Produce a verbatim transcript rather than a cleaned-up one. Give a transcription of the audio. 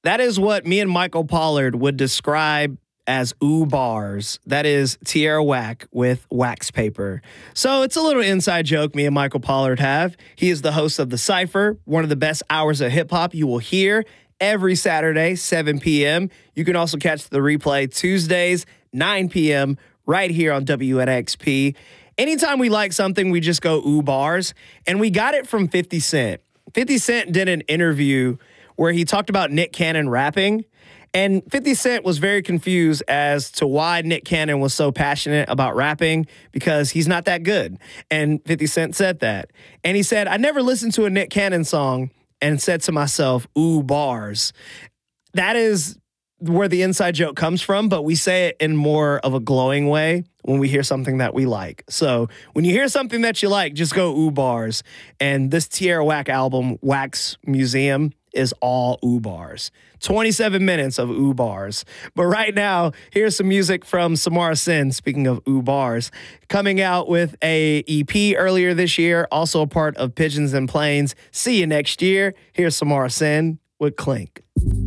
That is what me and Michael Pollard would describe as ooh bars. That is Tierra Whack with Wax Paper. So it's a little inside joke me and Michael Pollard have. He is the host of The Cypher, one of the best hours of hip hop you will hear every Saturday, seven p.m. You can also catch the replay Tuesdays, nine p.m. right here on W N X P. Anytime we like something, we just go ooh bars. And we got it from fifty Cent. fifty Cent did an interview where he talked about Nick Cannon rapping. And fifty Cent was very confused as to why Nick Cannon was so passionate about rapping because he's not that good. And fifty Cent said that. And he said, I never listened to a Nick Cannon song and said to myself, ooh, bars. That is where the inside joke comes from, but we say it in more of a glowing way when we hear something that we like. So when you hear something that you like, just go ooh, bars. And this Tierra Whack album, Wax Museum, is all ooh bars. twenty-seven minutes of ooh bars. But right now, here's some music from Samara Sin, speaking of ooh bars, coming out with a E P earlier this year, also a part of Pigeons and Planes. See you next year. Here's Samara Sin with Clink.